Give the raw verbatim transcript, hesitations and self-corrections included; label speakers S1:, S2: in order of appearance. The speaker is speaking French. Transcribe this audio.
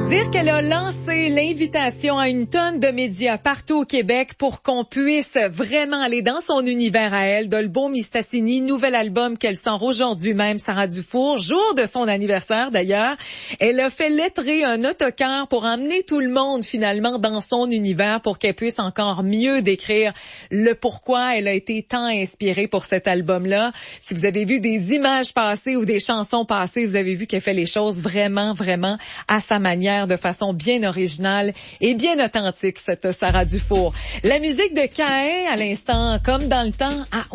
S1: Dire qu'elle a lancé l'invitation à une tonne de médias partout au Québec pour qu'on puisse vraiment aller dans son univers à elle. Dolbeau Mistassini, nouvel album qu'elle sort aujourd'hui même, Sarah Dufour, jour de son anniversaire d'ailleurs. Elle a fait lettrer un autocar pour emmener tout le monde finalement dans son univers pour qu'elle puisse encore mieux décrire le pourquoi elle a été tant inspirée pour cet album-là. Si vous avez vu des images passées ou des chansons passées, vous avez vu qu'elle fait les choses vraiment, vraiment à sa manière, de façon bien originale et bien authentique, cette Sarah Dufour. La musique de Caïn, à l'instant, comme dans le temps, à